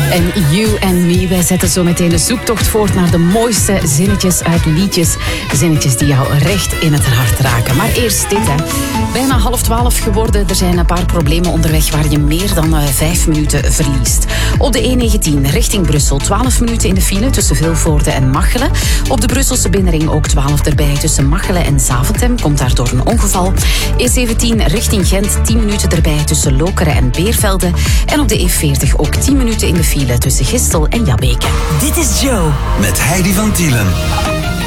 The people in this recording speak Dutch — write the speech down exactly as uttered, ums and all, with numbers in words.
En You and Me, wij zetten zo meteen de zoektocht voort naar de mooiste zinnetjes uit liedjes. Zinnetjes die jou recht in het hart raken. Maar eerst dit, hè. Bijna half twaalf geworden. Er zijn een paar problemen onderweg waar je meer dan uh, vijf minuten verliest. Op de E negentien richting Brussel, twaalf minuten in de file tussen Vilvoorde en Machelen. Op de Brusselse binnenring ook twaalf erbij tussen Machelen en Zaventem. Komt daardoor een ongeval. E zeventien richting Gent, tien minuten erbij tussen Lokeren en Beervelde. En op de E veertig ook tien minuten in de file tussen Gistel en Jabbeke. Dit is Joe. Met Heidi van Tielen.